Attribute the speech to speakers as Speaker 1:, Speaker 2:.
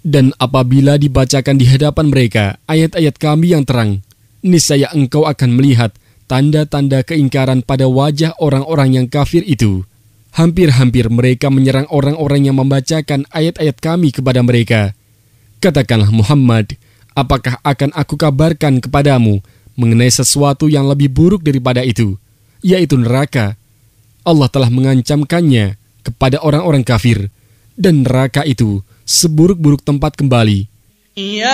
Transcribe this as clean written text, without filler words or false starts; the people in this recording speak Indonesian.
Speaker 1: Dan apabila dibacakan di hadapan mereka ayat-ayat Kami yang terang, niscaya engkau akan melihat tanda-tanda keingkaran pada wajah orang-orang yang kafir itu. Hampir-hampir mereka menyerang orang-orang yang membacakan ayat-ayat Kami kepada mereka. Katakanlah Muhammad, apakah akan aku kabarkan kepadamu mengenai sesuatu yang lebih buruk daripada itu, yaitu neraka? Allah telah mengancamkannya kepada orang-orang kafir, dan neraka itu seburuk-buruk tempat kembali.